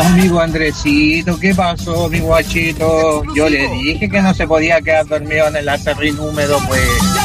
Amigo Andresito, ¿qué pasó, mi guachito? Yo le dije que no se podía quedar dormido en el acerrín húmedo, pues.